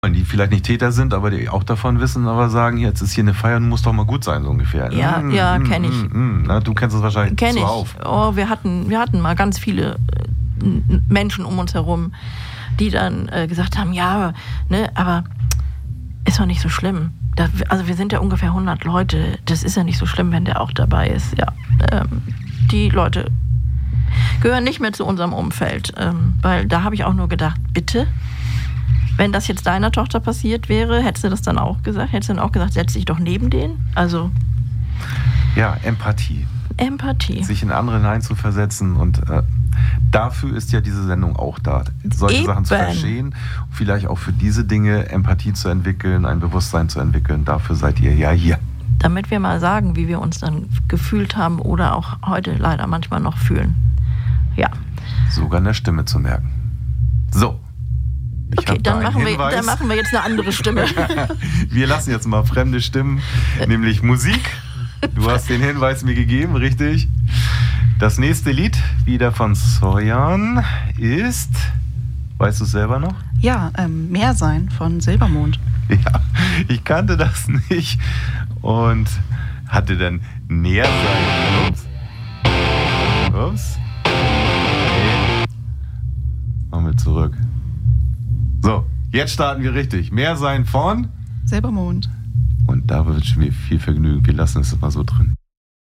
die vielleicht nicht Täter sind, aber die auch davon wissen, aber sagen, jetzt ist hier eine Feier und muss doch mal gut sein, so ungefähr. Ja, kenne ich. Na, du kennst es wahrscheinlich zuhauf. Oh, wir hatten mal ganz viele Menschen um uns herum, die dann gesagt haben, ja, ne, aber ist doch nicht so schlimm. Also wir sind ja ungefähr 100 Leute, das ist ja nicht so schlimm, wenn der auch dabei ist. Ja, die Leute gehören nicht mehr zu unserem Umfeld, weil da habe ich auch nur gedacht, bitte? Wenn das jetzt deiner Tochter passiert wäre, hättest du das dann auch gesagt? Hättest du dann auch gesagt, setz dich doch neben den? Also... Ja, Empathie. Sich in andere hineinzuversetzen und dafür ist ja diese Sendung auch da. Solche Sachen zu verstehen, vielleicht auch für diese Dinge Empathie zu entwickeln, ein Bewusstsein zu entwickeln. Dafür seid ihr ja hier. Damit wir mal sagen, wie wir uns dann gefühlt haben oder auch heute leider manchmal noch fühlen. Ja. Sogar in der Stimme zu merken. So. Okay, dann machen wir jetzt eine andere Stimme. Wir lassen jetzt mal fremde Stimmen, nämlich Musik. Du hast den Hinweis mir gegeben, richtig? Das nächste Lied, wieder von Soyan, ist... Weißt du es selber noch? Ja, Meer sein von Silbermond. Ja, ich kannte das nicht und hatte dann näher sein. Ups. Okay. Machen wir zurück. So, jetzt starten wir richtig. Mehr sein von Silbermond. Und da wünschen wir viel Vergnügen. Wir lassen es mal so drin.